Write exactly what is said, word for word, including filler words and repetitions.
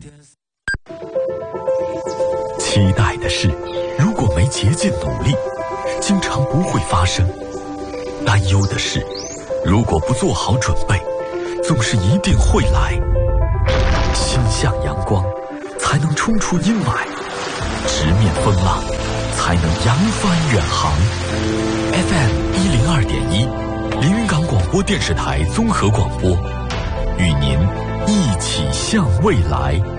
期待的事，如果没竭尽努力，经常不会发生；担忧的事，如果不做好准备，总是一定会来。心向阳光，才能冲出阴霾；直面风浪，才能扬帆远航。F M 一零二点一，连云港广播电视台综合广播，与您一起向未来。